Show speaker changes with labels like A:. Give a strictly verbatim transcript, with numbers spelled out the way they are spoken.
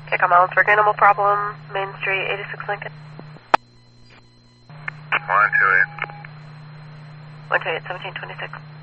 A: Take on Miles Animal Problem, Main Street, eighty-six Lincoln.
B: one two eight.
A: one two eight, seventeen twenty-six.